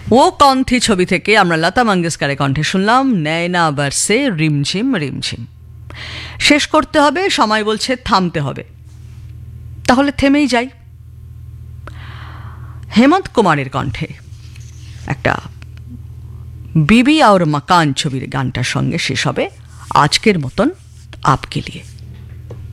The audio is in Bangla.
ও কণ্ঠী ছবি থেকে আমরা লতা মঙ্গেশকরের কণ্ঠে শুনলাম নয়না বরসে রিমঝিম রিমঝিম। শেষ করতে হবে, সময় বলছে থামতে হবে, তাহলে থেমেই যাই। হেমন্ত কুমারের কণ্ঠে একটা বিবি আর মাকান ছবির গানটার সঙ্গে শেষ হবে আজকের মতন আপকে লিয়ে।